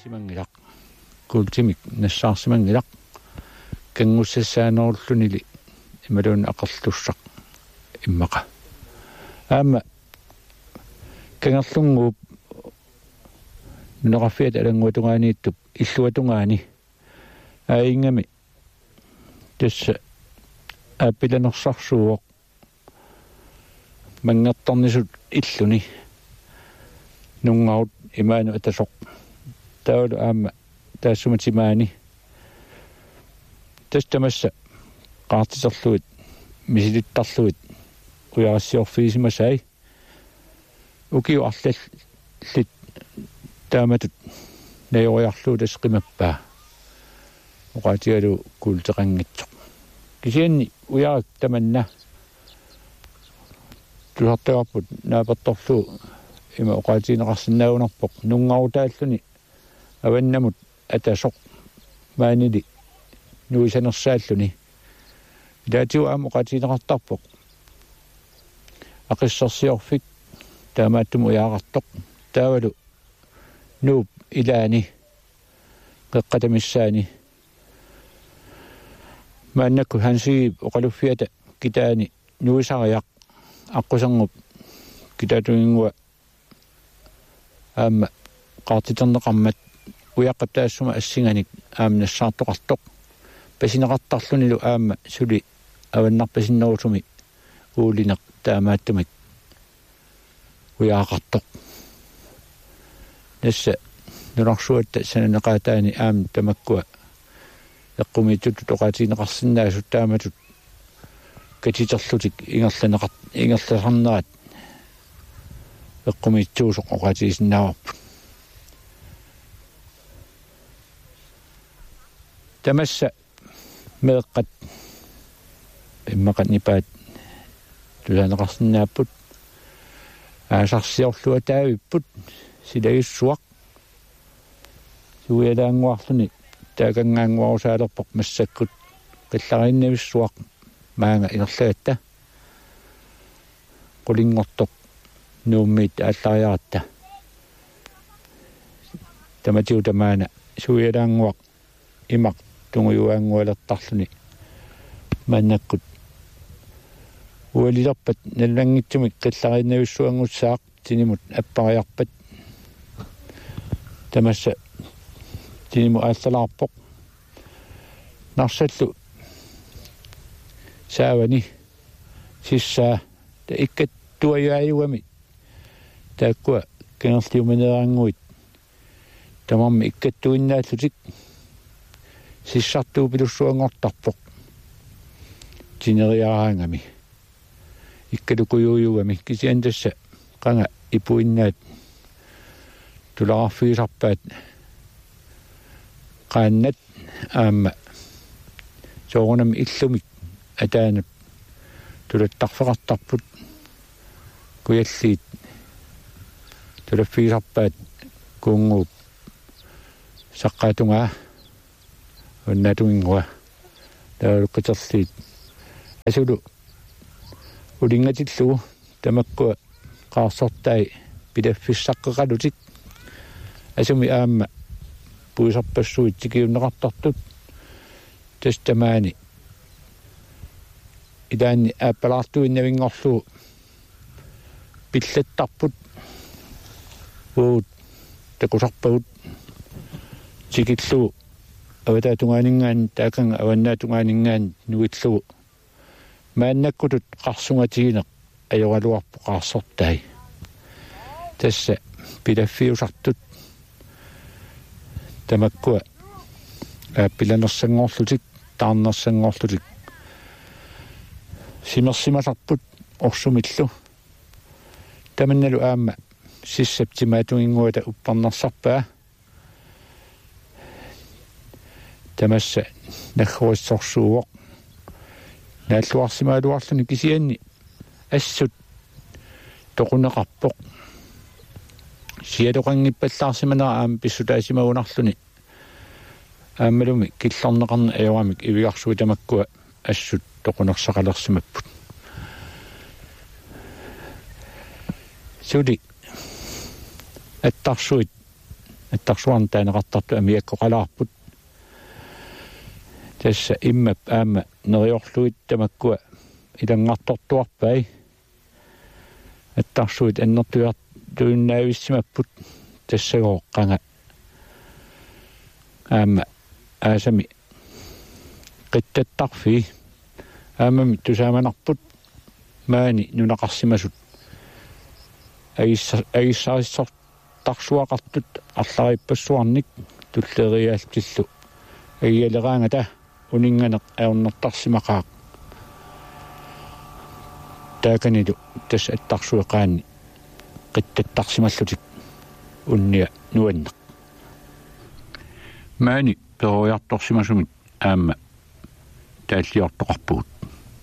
simangilaq kuultimik nassаарsimangilaq kangussassaanooрлунили ималуун ақарлуссақ иммақа аама кангерлунгууп нунараффиат алангуатунганииттуп иллуатунгаани аингами тасса аппиланерсарсууоқ мангертарнисут иллуни нунгаут имаану атасоқ таулу аама таассуматимаани тастамасса qaartisarluit misilittарluit ujaрассиорфисимасай укиу арлаллит тааматут наёриарлуу тасқимаппаа оqaatiгалу култеқангитсоқ кисианни уярак таманна туартааппут наапатторлуу има оqaatiинеқарсинаагунарпоқ нунгаутааллуни аваннамут атасоқ маанили нуисанерсааллуни датиу аам оqaatiинеқартарпоқ ақиссерсиорфик таамааттум уяақартоқ таавалу нууп илаани қеққатамиссаани мааннакку хансиип оқалуффиата китаани нуисариақ аққусангуп китаатуингуа аама qaartiterneqarmat уяққатаассума ассинганик аамнассаартоқартоқ пасинеқартарлунилу аама сули аваннарпасиннерусуми уулинеқ таамааттумик уяақартоқ насса нунарсуатта сананеқаатаани аам тамаккуа эққумиттут тоқаатинеқарсинаасут тааматут катитерлутик ингерласарнаат эққумиттуусоқ оqaатисиннааварпут тамасса меэққат иммақат нипаат тулаанеқарсинааппут аасарсиорлуа таавиппут силагиссуақ суялаангуарлуни таакангаангуарусаалерпоқ массаккут қаллариннависсуақ маанга инерлагатта qulingortoq nuummiit ааллариаратта таматиу тамаана суялаангуақ имақ тунгуюаангуалертарлуни маннаккут уалилерпат наллангитсумик қаллариннависсуангуссаақ тинимут аппариарпат тамасса тиниму ааллалаарпоқ нарсаллу саавани сиссаа та иккат туаюаюами тааккуа кенерлиуманераангуит тамамми иккаттуиннааллутик сиссартуу пилуссуангортарпоқ тинериараангами иккалукуююами кисиан тасса qanga ипуиннаат тулаарфиисарпаат qaannat аама соорунами иллумик атаанут тулаттарфеқартарпут куяллиит тулаффиисарпаат кунгууп саққаатунгаа уннатуингуа таалуккатерлиит асулу улингатиллугу тамаккуа qaarsortai pilaffissaqquqalutик асуми аама пуисарпассуит тикиуннеқартартут тастамаани идаани ааппалаартуиннавингорлуу пиллаттарпут уут такусарпагут тикиллуу аватаатунгаанинггаан тааканга аваннаатунгаанинггаан нуиллугу мааннаккутут қарсунгатигинеқ ajorluarpu qaarsortai tassa pilaffiusartut tamakkua pilanersanngorlutik taarnersanngorlutik simersimasarput orsumillu tamannalu aamma sissaptimaatuinguata upparnersarpaa tamassa nagguassorsuuoq naalluarsimaaluarluni kisianni ассут тоқунеқарпоқ сиалоқангиппаллаарсиманера аама писсутаасимагунарлуни аамалуми киллорнеқарна аёрамик ивиарсуи тамаккуа ассут тоқунерсақалерсимаппут сули аттарсуит Ettaqsuan taanaqartartu amiakkoqalaarput tässä immap aama neriorluit tamakkua ilangartortuarpai ettaqsuit annertuart tuinnaavissemapput тассагооққанга аама аасами қиттаттарфи аамами тусааманарпут маани нунақарсимасут агиссариссортарсуақартут арлариппассуарник туллериаалтиллу агиалераангата унингане аернертарсимақаақ тааканилу тас аттарсуеқаани қиттаттарсималлутик унниа нуаннеқ маани пероярторсимасумит аама тааллиортоқарпугут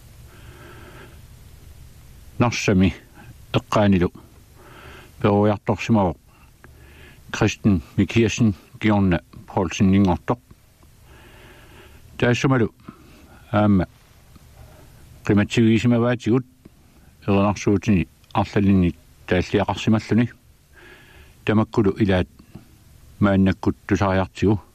нарсами эққаанилу пероярторсимавоқ Kristen Mikkelsen Gjorna Poulsen Ningortoq таассумалу аама qimatigisimavaatigut ernersuutini арлалинни тааллиақарсималлуни тамаккулу илаат мааннаккут тусариартигу